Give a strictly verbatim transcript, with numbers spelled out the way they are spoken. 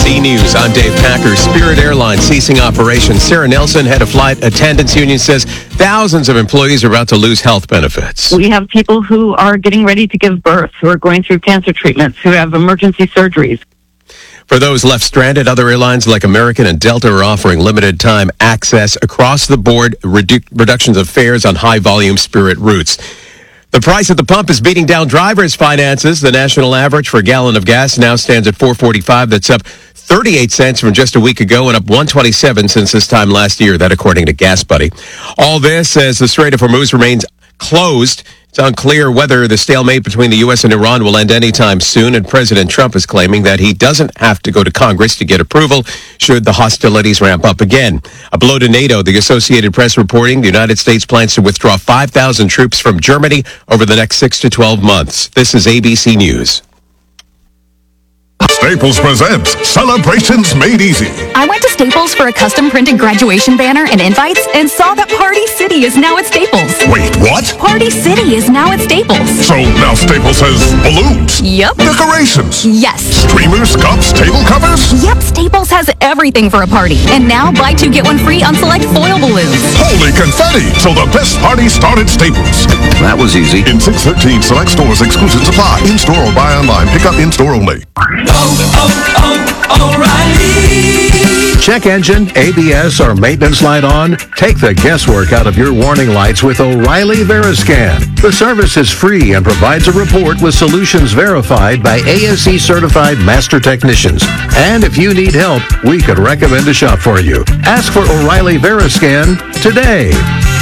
B News, I'm Dave Packer. Spirit Airlines ceasing operations. Sarah Nelson, head of flight attendants union, says thousands of employees are about to lose health benefits. We have people who are getting ready to give birth, who are going through cancer treatments, who have emergency surgeries. For those left stranded, other airlines like American and Delta are offering limited time access across the board, redu- reductions of fares on high volume Spirit routes. The price at the pump is beating down drivers' finances. The national average for a gallon of gas now stands at four forty-five. That's up thirty-eight cents from just a week ago and up one twenty-seven since this time last year. That according to Gas Buddy. All this as the Strait of Hormuz remains closed. It's unclear whether the stalemate between the U S and Iran will end anytime soon, and President Trump is claiming that he doesn't have to go to Congress to get approval should the hostilities ramp up again. A blow to NATO, the Associated Press reporting the United States plans to withdraw five thousand troops from Germany over the next six to twelve months. This is A B C News. Staples presents Celebrations Made Easy. I went to Staples for a custom printed graduation banner and invites and saw that Party City is now at Staples. Wait, what? Party City is now at Staples. So now Staples has balloons? Yep. Decorations? Yes. Streamers, cups, table covers? Yep, Staples has everything for a party. And now buy two, get one free on select foil balloons. Holy confetti! So the best party started Staples. That was easy. In six thirteen select stores, exclusive supply. In-store or buy online. Pick up in-store only. Oh, oh, oh, O'Reilly. Check engine, A B S, or maintenance light on? Take the guesswork out of your warning lights with O'Reilly Veriscan. The service is free and provides a report with solutions verified by A S E certified master technicians. And if you need help, we could recommend a shop for you. Ask for O'Reilly Veriscan today.